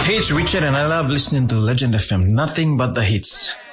Hey, it's Richard and I love listening to Legend FM. Nothing but the hits.